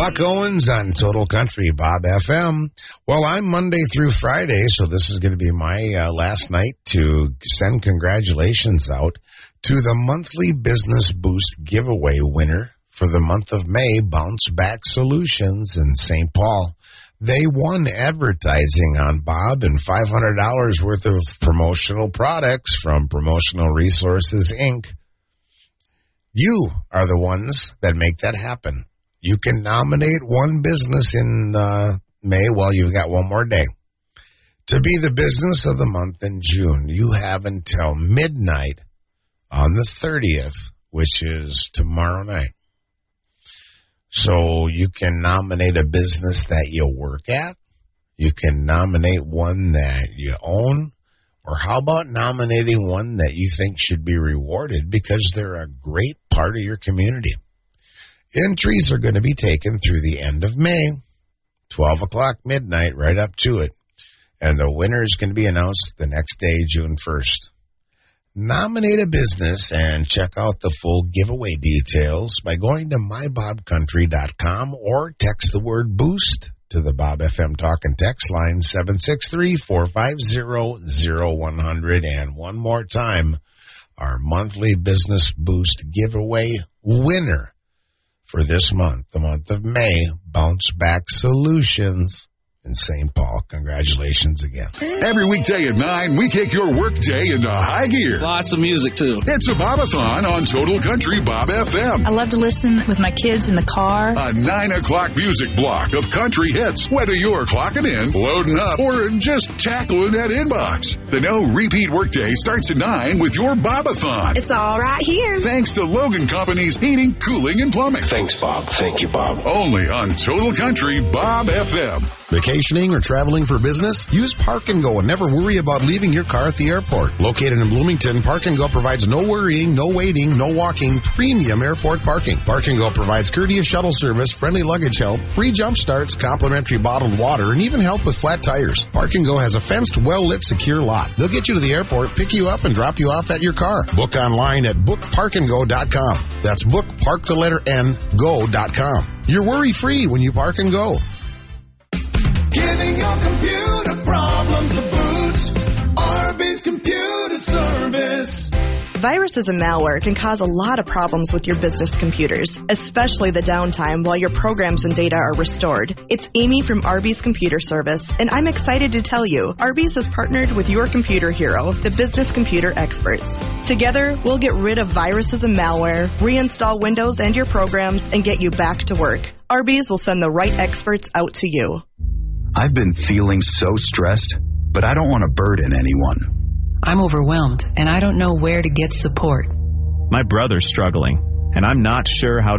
Buck Owens on Total Country Bob FM. Well, I'm Monday through Friday, so this is going to be my last night to send congratulations out to the monthly Business Boost giveaway winner for the month of May, Bounce Back Solutions in St. Paul. They won advertising on Bob and $500 worth of promotional products from Promotional Resources, Inc. You are the ones that make that happen. You can nominate one business in May. Well, you've got one more day. To be the business of the month in June, you have until midnight on the 30th, which is tomorrow night. So you can nominate a business that you work at. You can nominate one that you own. Or how about nominating one that you think should be rewarded because they're a great part of your community? Entries are going to be taken through the end of May, 12 o'clock midnight, right up to it. And the winner is going to be announced the next day, June 1st. Nominate a business and check out the full giveaway details by going to mybobcountry.com or text the word BOOST to the Bob FM Talk and Text line 763-450-0100. And one more time, our monthly Business Boost giveaway winner for this month, the month of May, Bounce Back Solutions in St. Paul. Congratulations again. Every weekday at 9, we kick your workday into high gear. Lots of music, too. It's a Bobathon on Total Country Bob FM. I love to listen with my kids in the car. A 9 o'clock music block of country hits, whether you're clocking in, loading up, or just tackling that inbox. The no repeat workday starts at 9 with your Bobathon. It's all right here. Thanks to Logan Company's Heating, Cooling, and Plumbing. Thanks, Bob. Thank you, Bob. Only on Total Country Bob FM. Vacationing or traveling for business? Use Park and Go and never worry about leaving your car at the airport. Located in Bloomington, Park and Go provides no worrying, no waiting, no walking, premium airport parking. Park and Go provides courteous shuttle service, friendly luggage help, free jump starts, complimentary bottled water, and even help with flat tires. Park and Go has a fenced, well-lit, secure lot. They'll get you to the airport, pick you up, and drop you off at your car. Book online at bookparkandgo.com. That's bookpark_go.com. You're worry-free when you Park and Go. Giving your computer problems the boot. Arby's Computer Service. Viruses and malware can cause a lot of problems with your business computers, especially the downtime while your programs and data are restored. It's Amy from Arby's Computer Service, and I'm excited to tell you, Arby's has partnered with your computer hero, the business computer experts. Together, we'll get rid of viruses and malware, reinstall Windows and your programs, and get you back to work. Arby's will send the right experts out to you. I've been feeling so stressed, but I don't want to burden anyone. I'm overwhelmed, and I don't know where to get support. My brother's struggling, and I'm not sure how to